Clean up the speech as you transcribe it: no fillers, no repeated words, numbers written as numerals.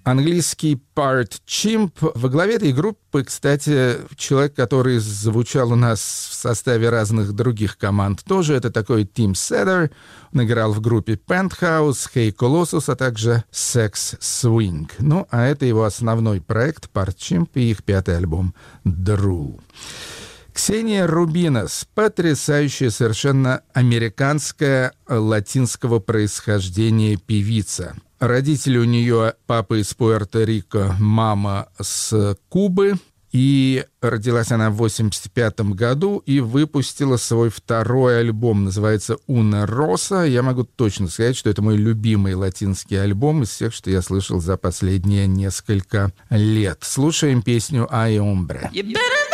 Английский Part Chimp. Во главе этой группы, кстати, человек, который звучал у нас в составе разных других команд тоже. Это такой Тим Седер. Он играл в группе Penthouse, Hey Colossus, а также Sex Swing. Ну, а это его основной проект Part Chimp и их 5-й альбом Drool. Ксения Рубинос, потрясающая совершенно американская латинского происхождения певица. Родители у нее папа из Пуэрто-Рико, мама с Кубы. И родилась она в 1985 году и выпустила свой 2-й альбом, называется «Una Rosa». Я могу точно сказать, что это мой любимый латинский альбом из всех, что я слышал за последние несколько лет. Слушаем песню «Ay Hombre».